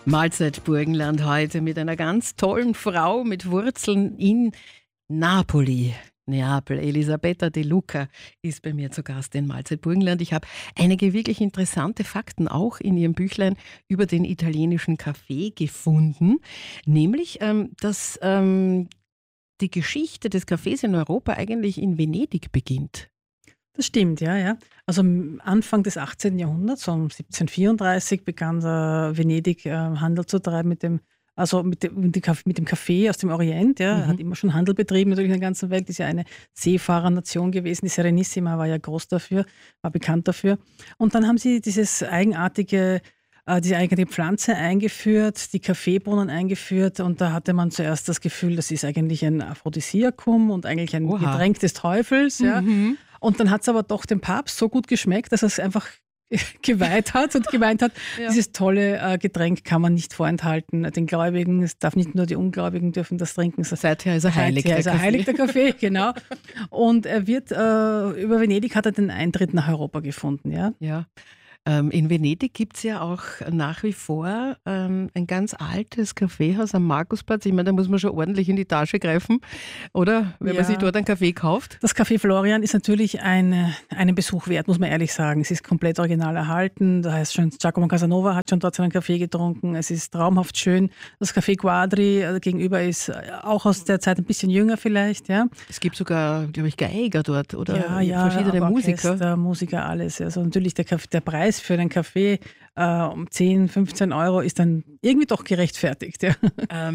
Mahlzeit Burgenland heute mit einer ganz tollen Frau mit Wurzeln in Napoli. Neapel. Elisabetta De Luca ist bei mir zu Gast in Mahlzeit Burgenland. Ich habe einige wirklich interessante Fakten auch in ihrem Büchlein über den italienischen Kaffee gefunden. Nämlich, dass die Geschichte des Kaffees in Europa eigentlich in Venedig beginnt. Das stimmt, ja. Also am Anfang des 18. Jahrhunderts, um 1734, begann Venedig Handel zu treiben mit dem Kaffee aus dem Orient. Ja. Er hat immer schon Handel betrieben, natürlich in der ganzen Welt. Ist ja eine Seefahrernation gewesen. Die Serenissima war ja groß dafür, war bekannt dafür. Und dann haben sie diese eigenartige Pflanze eingeführt, die Kaffeebohnen eingeführt, und da hatte man zuerst das Gefühl, das ist eigentlich ein Aphrodisiakum und eigentlich ein Getränk des Teufels. Ja. Und dann hat es aber doch dem Papst so gut geschmeckt, dass er es einfach geweiht hat und gemeint hat, dieses tolle Getränk kann man nicht vorenthalten den Gläubigen. Es darf nicht nur die Ungläubigen dürfen das trinken. Seither ist er heilig, der Kaffee, genau. Und er wird, über Venedig hat er den Eintritt nach Europa gefunden. Ja. In Venedig gibt es ja auch nach wie vor ein ganz altes Kaffeehaus am Markusplatz. Ich meine, da muss man schon ordentlich in die Tasche greifen, oder? Wenn man sich dort einen Kaffee kauft. Das Café Florian ist natürlich einen Besuch wert, muss man ehrlich sagen. Es ist komplett original erhalten. Da heißt schon, Giacomo Casanova hat schon dort seinen Kaffee getrunken. Es ist traumhaft schön. Das Café Quadri gegenüber ist auch aus der Zeit ein bisschen jünger vielleicht. Ja. Es gibt sogar, glaube ich, Geiger dort, oder? Ja, verschiedene Musiker. Musiker, alles. Also natürlich der Preis für einen Kaffee um 10, 15 Euro ist dann irgendwie doch gerechtfertigt. Ja.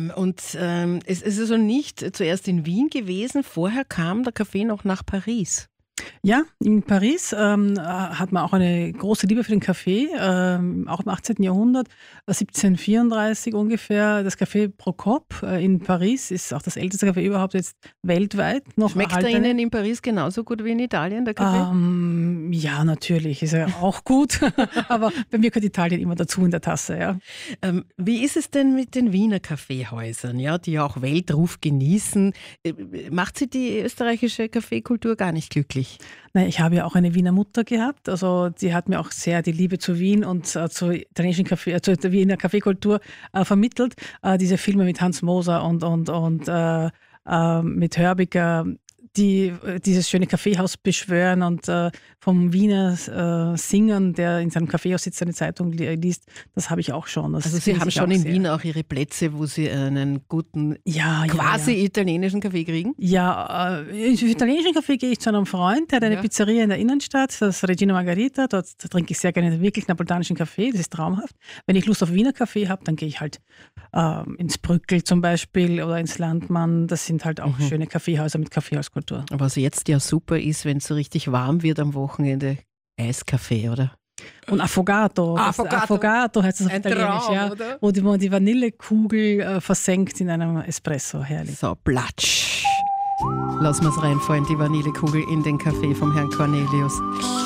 Es ist also nicht zuerst in Wien gewesen, vorher kam der Kaffee noch nach Paris. Ja, in Paris hat man auch eine große Liebe für den Kaffee, auch im 18. Jahrhundert, 1734 ungefähr. Das Café Procop in Paris ist auch das älteste Café überhaupt jetzt weltweit noch. Schmeckt er Ihnen in Paris genauso gut wie in Italien, der Kaffee? Ja, natürlich, ist er auch gut, aber bei mir gehört Italien immer dazu in der Tasse. Ja. Wie ist es denn mit den Wiener Kaffeehäusern, die ja auch Weltruf genießen? Macht sie die österreichische Kaffeekultur gar nicht glücklich? Nein, ich habe ja auch eine Wiener Mutter gehabt, also die hat mir auch sehr die Liebe zu Wien und zur italienischen zur Wiener Kaffeekultur vermittelt. Diese Filme mit Hans Moser und mit Hörbiger, die dieses schöne Kaffeehaus beschwören und vom Wiener Singern, der in seinem Kaffeehaus sitzt, eine Zeitung liest, das habe ich auch schon. Also Sie haben schon in Wien auch Ihre Plätze, wo Sie einen guten, quasi italienischen Kaffee kriegen? Ja, im italienischen Kaffee gehe ich zu einem Freund, der hat eine Pizzeria in der Innenstadt, das Regina Margherita, dort trinke ich sehr gerne wirklich napolitanischen Kaffee, das ist traumhaft. Wenn ich Lust auf Wiener Kaffee habe, dann gehe ich halt ins Brückel zum Beispiel oder ins Landmann, das sind halt auch schöne Kaffeehäuser mit Kaffeehauskultur. Was jetzt ja super ist, wenn es so richtig warm wird am Wochenende, Eiskaffee, oder? Und Affogato. Affogato heißt das auf Italienisch, Traum, oder? Wo die Vanillekugel versenkt in einem Espresso. Herrlich. So, platsch. Lassen wir es reinfallen, die Vanillekugel in den Kaffee vom Herrn Cornelius.